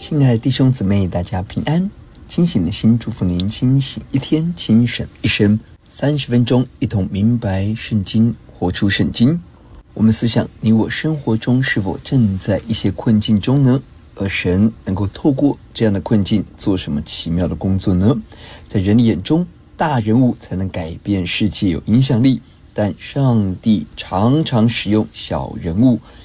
亲爱的弟兄姊妹，大家平安。清醒的心祝福您清醒一天，清省一生。30分钟，一同明白圣经，活出圣经。我们思想，你我生活中是否正在一些困境中呢？而神能够透过这样的困境做什么奇妙的工作呢？在人的眼中，大人物才能改变世界，有影响力，但上帝常常使用小人物